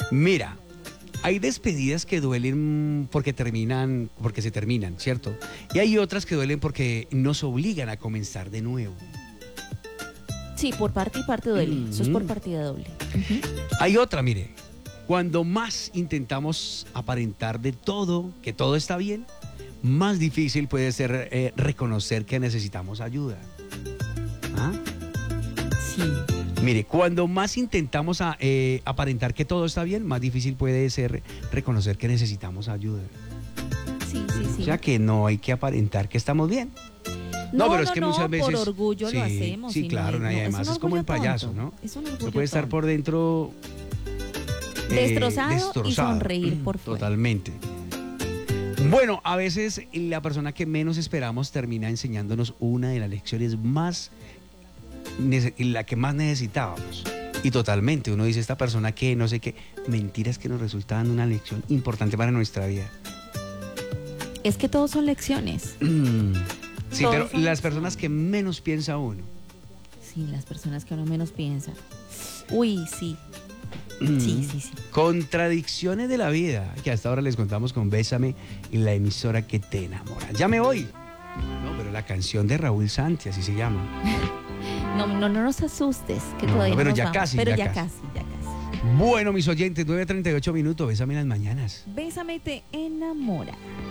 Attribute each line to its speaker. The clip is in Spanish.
Speaker 1: Mira, hay despedidas que duelen porque se terminan, ¿cierto? Y hay otras que duelen porque nos obligan a comenzar de nuevo.
Speaker 2: Sí, por parte y parte duele. Eso es por partida doble.
Speaker 1: Hay otra, mire, cuando más intentamos aparentar de todo, que todo está bien, más difícil puede ser reconocer que necesitamos ayuda. ¿Ah?
Speaker 2: Sí.
Speaker 1: Mire, cuando más intentamos aparentar que todo está bien, más difícil puede ser reconocer que necesitamos ayuda.
Speaker 2: Sí.
Speaker 1: O sea que no hay que aparentar que estamos bien. No, pero es que muchas veces...
Speaker 2: por orgullo
Speaker 1: sí,
Speaker 2: lo hacemos.
Speaker 1: Sí, claro, y además es como el payaso, ¿no?
Speaker 2: Es un orgullo
Speaker 1: Se puede estar
Speaker 2: tonto.
Speaker 1: por dentro...
Speaker 2: Destrozado y sonreír por fuera.
Speaker 1: Totalmente. Bueno, a veces la persona que menos esperamos termina enseñándonos una de las lecciones la que más necesitábamos. Y totalmente, uno dice, esta persona que no sé qué, mentiras que nos resulta dando una lección importante para nuestra vida.
Speaker 2: Es que todos son lecciones.
Speaker 1: Sí,
Speaker 2: Todos
Speaker 1: pero
Speaker 2: son
Speaker 1: las personas que menos piensa uno.
Speaker 2: Sí, las personas que uno menos piensa. Uy, sí. Sí.
Speaker 1: Contradicciones de la vida, que hasta ahora les contamos con Bésame y la emisora que te enamora. Ya me voy. No, pero la canción de Raúl Santi, así se llama.
Speaker 2: No nos asustes, que
Speaker 1: No,
Speaker 2: todavía
Speaker 1: pero
Speaker 2: nos
Speaker 1: ya
Speaker 2: vamos.
Speaker 1: casi,
Speaker 2: Pero
Speaker 1: ya
Speaker 2: ya
Speaker 1: casi.
Speaker 2: casi.
Speaker 1: Bueno, mis oyentes, 9:38 minutos, Bésame en las mañanas.
Speaker 2: Bésame te enamora.